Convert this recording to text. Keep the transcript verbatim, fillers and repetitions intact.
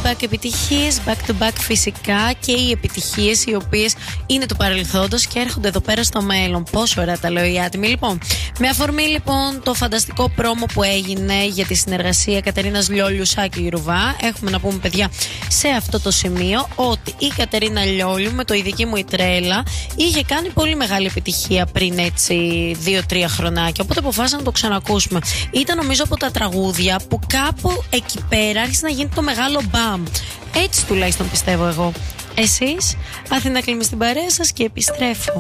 back επιτυχίες, back to back φυσικά, και οι επιτυχίες οι οποίες είναι του παρελθόντος και έρχονται εδώ πέρα στο μέλλον. Πόσο ωραία τα λέω οι άτιμοι. Λοιπόν, με αφορμή λοιπόν το φανταστικό πρόμο που έγινε για τη συνεργασία Κατερίνας Λιόλιου Σάκη Ρουβά, έχουμε να πούμε, παιδιά, σε αυτό το σημείο ότι η Κατερίνα Λιόλιου με το «Η δική μου η τρέλα» είχε κάνει πολύ μεγάλη επιτυχία πριν έτσι δύο τρία χρονάκια. Οπότε αποφάσισα να το ξανακούσουμε. Ήταν νομίζω από τα τραγούδια που κάπου εκεί πέρα άρχισε να γίνει το μεγάλο μπαμ. Έτσι τουλάχιστον πιστεύω εγώ. Εσείς, Αθήνα Κλίμη στην παρέα σας και επιστρέφω.